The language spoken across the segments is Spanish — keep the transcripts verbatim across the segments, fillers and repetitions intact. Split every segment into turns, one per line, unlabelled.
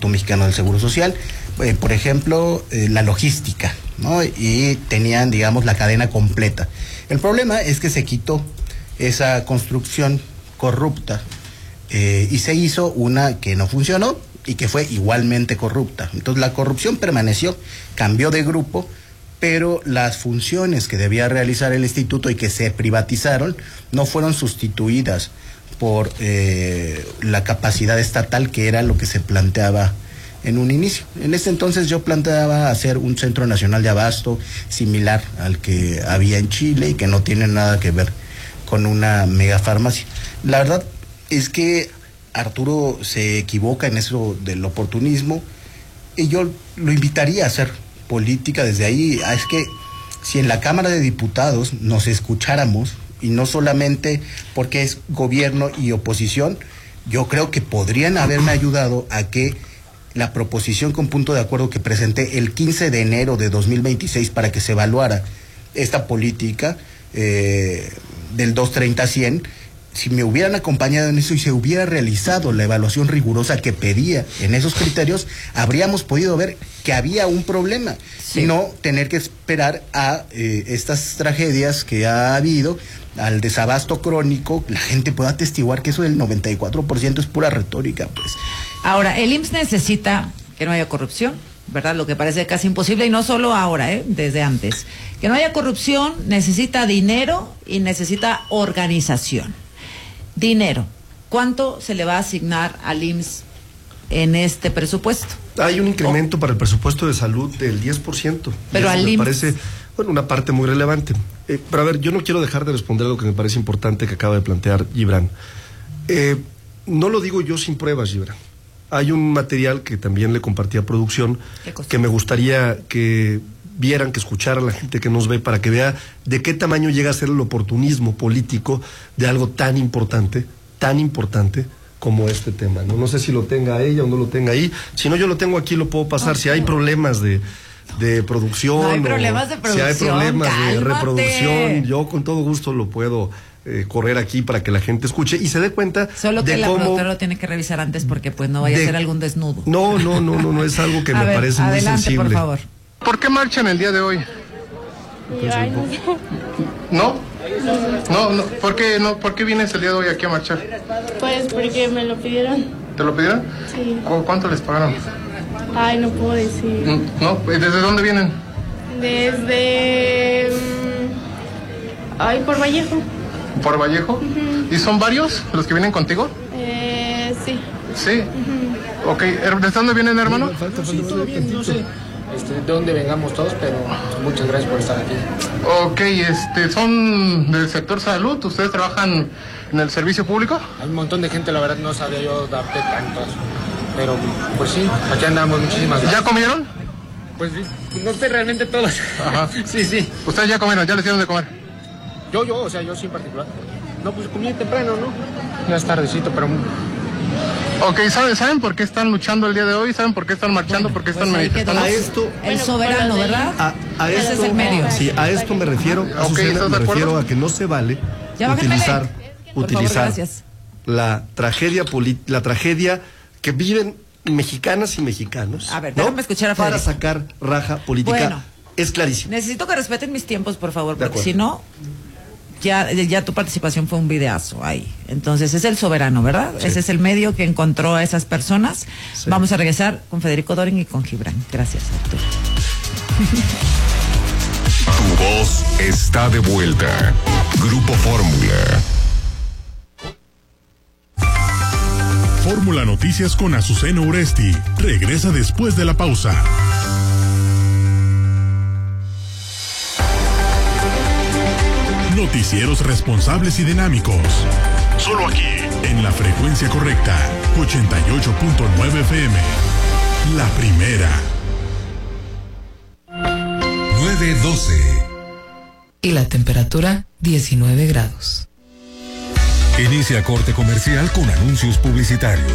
Instituto Mexicano del Seguro Social, eh, por ejemplo, eh, la logística, ¿no? Y tenían, digamos, la cadena completa. El problema es que se quitó esa construcción corrupta eh, y se hizo una que no funcionó y que fue igualmente corrupta. Entonces la corrupción permaneció, cambió de grupo, pero las funciones que debía realizar el instituto y que se privatizaron no fueron sustituidas por eh, la capacidad estatal, que era lo que se planteaba en un inicio. En ese entonces yo planteaba hacer un centro nacional de abasto similar al que había en Chile y que no tiene nada que ver con una megafarmacia. La verdad es que Arturo se equivoca en eso del oportunismo y yo lo invitaría a hacer política desde ahí. Es que si en la Cámara de Diputados nos escucháramos, y no solamente porque es gobierno y oposición, yo creo que podrían haberme ayudado a que la proposición con punto de acuerdo que presenté el quince de enero de dos mil veintiséis para que se evaluara esta política eh, del doscientos treinta cien, si me hubieran acompañado en eso y se hubiera realizado la evaluación rigurosa que pedía en esos criterios, habríamos podido ver que había un problema, sí. Y no tener que esperar a eh, estas tragedias que ha habido, al desabasto crónico. La gente puede atestiguar que eso del noventa y cuatro por ciento es pura retórica, pues.
Ahora, el I M S S necesita que no haya corrupción, ¿verdad? Lo que parece casi imposible, y no solo ahora, ¿eh? Desde antes. Que no haya corrupción, necesita dinero y necesita organización. Dinero. ¿Cuánto se le va a asignar al I M S S en este presupuesto?
Hay un incremento oh. para el presupuesto de salud del diez por ciento.
Pero al
me
I M S S...
parece, bueno, una parte muy relevante. Eh, pero a ver, yo no quiero dejar de responder a lo que me parece importante que acaba de plantear Gibran. Eh, no lo digo yo sin pruebas, Gibran. Hay un material que también le compartí a producción que me gustaría que vieran, que escucharan a la gente que nos ve, para que vea de qué tamaño llega a ser el oportunismo político de algo tan importante, tan importante como este tema, ¿no? No sé si lo tenga ella o no lo tenga ahí. Si no, yo lo tengo aquí, lo puedo pasar. Okay. Si hay problemas de, de producción,
no hay problemas de producción,
si hay problemas
cálmate.
de reproducción, yo con todo gusto lo puedo eh, correr aquí para que la gente escuche y se dé cuenta.
Solo que
de
la
cómo...
productora lo tiene que revisar antes, porque pues no vaya de... a ser algún desnudo.
No, no, no, no, no es algo que
a
me
ver,
parece
adelante,
muy sensible.
Por favor.
¿Por qué marchan el día de hoy?
Ay, no sé.
¿No? No, no. ¿Por qué, no? ¿Por qué vienes el día de hoy aquí a marchar?
Pues porque me lo pidieron.
¿Te lo pidieron?
Sí.
¿Cuánto les pagaron?
Ay, no puedo decir.
¿No? ¿Desde dónde vienen?
Desde... Um... Ay, por Vallejo.
¿Por Vallejo? Uh-huh. ¿Y son varios los que vienen contigo?
Eh, sí.
¿Sí? Uh-huh. Ok. ¿Desde dónde vienen, hermano?
No, sí, todo bien, no sé este, de dónde vengamos todos, pero muchas gracias por estar aquí.
Ok, este, ¿son del sector salud? ¿Ustedes trabajan en el servicio público?
Hay un montón de gente, la verdad no sabía yo darte tantos, pero pues sí, aquí andamos, muchísimas gracias.
¿Ya comieron?
Pues no sé realmente todos.
Ajá.
Sí, sí.
¿Ustedes ya comieron? ¿Ya les dieron de comer?
Yo, yo, o sea, yo sí en particular. No, pues comí temprano, ¿no? Ya es tardecito, pero...
Ok, ¿saben, ¿saben por qué están luchando el día de hoy? ¿Saben por qué están marchando?
Bueno,
¿Por qué
pues
están manifestando?
A esto...
El soberano, ¿verdad?
A, a
Ese
esto,
es el medio.
Sí, a esto me refiero, a
okay,
Azucena, me refiero a que no se vale
ya
utilizar, utilizar
favor,
la tragedia la tragedia que viven mexicanas y mexicanos,
a ver,
¿no?
déjame escuchar a
para
Federico.
sacar raja política.
Bueno,
es clarísimo.
Necesito que respeten mis tiempos, por favor,
De
porque
acuerdo.
si no, ya, ya tu participación fue un videazo ahí. Entonces, es el soberano, ¿verdad?
Sí.
Ese es el medio que encontró a esas personas.
Sí.
Vamos a regresar con Federico Dorin y con Gibran. Gracias, Arturo.
Tu voz está de vuelta. Grupo Fórmula.
Fórmula Noticias con Azucena Uresti. Regresa después de la pausa. Noticieros responsables y dinámicos. Solo aquí, en la frecuencia correcta. ochenta y ocho punto nueve F M. La primera.
nueve doce.
Y la temperatura, diecinueve grados.
Inicia corte comercial con anuncios publicitarios.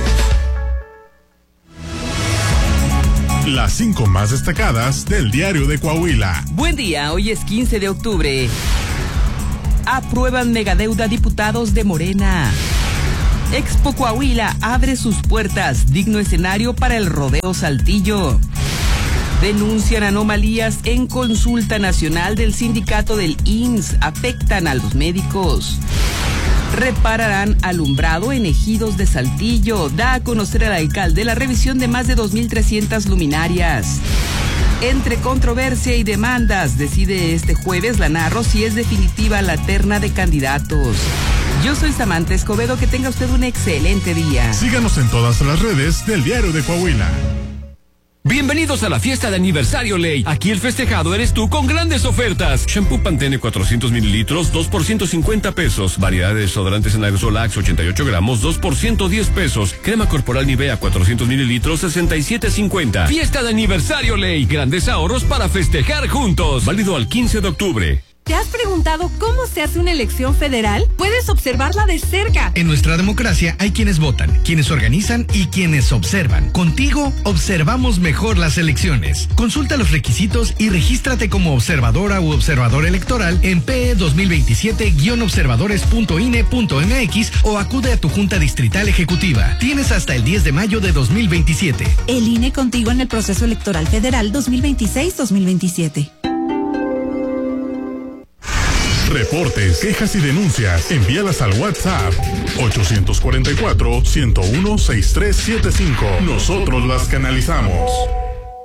Las cinco más destacadas del Diario de Coahuila.
Buen día, hoy es quince de octubre. Aprueban megadeuda diputados de Morena. Expo Coahuila abre sus puertas, digno escenario para el rodeo Saltillo. Denuncian anomalías en consulta nacional del sindicato del I M S S, afectan a los médicos. Repararán alumbrado en ejidos de Saltillo, da a conocer el alcalde la revisión de más de dos mil trescientas luminarias. Entre controversia y demandas, decide este jueves la Narro si es definitiva la terna de candidatos. Yo soy Samantha Escobedo, que tenga usted un excelente día.
Síganos en todas las redes del Diario de Coahuila.
Bienvenidos a la fiesta de aniversario Ley. Aquí el festejado eres tú con grandes ofertas. Shampoo Pantene cuatrocientos mililitros, dos por ciento cincuenta pesos. Variedad de desodorantes en aerosol Axe ochenta y ocho gramos, dos por ciento diez pesos. Crema corporal Nivea cuatrocientos mililitros, sesenta y siete cincuenta. Fiesta de aniversario Ley. Grandes ahorros para festejar juntos. Válido al quince de octubre.
¿Te has preguntado cómo se hace una elección federal? Puedes observarla de cerca.
En nuestra democracia hay quienes votan, quienes organizan y quienes observan. Contigo observamos mejor las elecciones. Consulta los requisitos y regístrate como observadora u observador electoral en P E dos mil veintisiete guion observadores punto I N E punto M X o acude a tu Junta Distrital Ejecutiva. Tienes hasta el diez de mayo de dos mil veintisiete.
El I N E contigo en el proceso electoral federal dos mil veintiséis dos mil veintisiete.
Reportes, quejas y denuncias, envíalas al WhatsApp ochocientos cuarenta y cuatro, ciento uno, sesenta y tres setenta y cinco. Nosotros las canalizamos.